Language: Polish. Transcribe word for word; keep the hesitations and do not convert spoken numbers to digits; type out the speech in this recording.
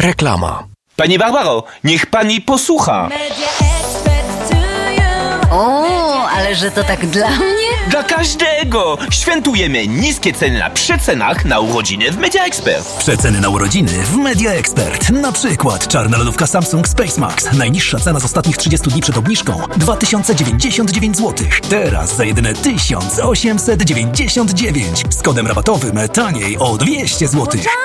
Reklama. Pani Barbaro, niech pani posłucha. O, ale że to tak dla mnie? Dla każdego! Świętujemy niskie ceny na przecenach na urodziny w Media Expert. Przeceny na urodziny w Media Expert. Na przykład czarna lodówka Samsung Space Max. Najniższa cena z ostatnich trzydziestu dni przed obniżką dwa tysiące dziewięćdziesiąt dziewięć złotych. Teraz za jedyne tysiąc osiemset dziewięćdziesiąt dziewięć. Z kodem rabatowym taniej o dwieście złotych.